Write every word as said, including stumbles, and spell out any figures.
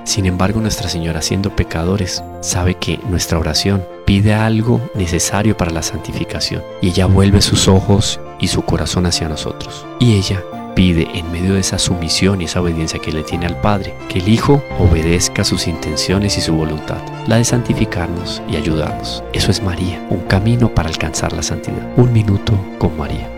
Sin embargo, Nuestra Señora, siendo pecadores, sabe que nuestra oración pide algo necesario para la santificación, y ella vuelve sus ojos y su corazón hacia nosotros. Y ella pide, en medio de esa sumisión y esa obediencia que le tiene al Padre, que el Hijo obedezca sus intenciones y su voluntad, la de santificarnos y ayudarnos. Eso es María, un camino para alcanzar la santidad. Un minuto con María.